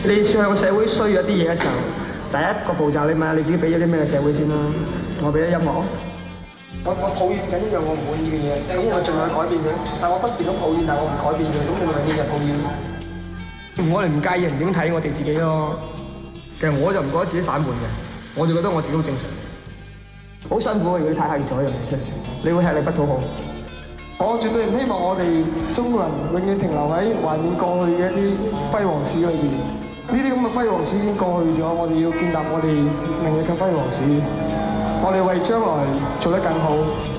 你向個社會需要一啲嘢嘅時候，第一個步驟你問下你自己俾咗啲咩社會先啦。我俾咗音樂，我抱怨緊一樣我唔滿意嘅嘢，咁我盡量去改變佢。但我不斷咁抱怨，但我唔改變佢，咁你咪永遠就抱怨。我哋唔介意人點睇我哋自己咯。其實我就唔覺得自己反叛嘅，我就覺得我自己好正常。好辛苦，如果你太刻意做一樣嘢出嚟，你會吃力不討好。我絕對唔希望我哋中國人永遠停留喺懷念過去嘅一啲輝煌史裏邊。呢啲咁嘅輝煌史已經過去咗，我哋要建立我哋明日嘅輝煌史。我哋為將來做得更好。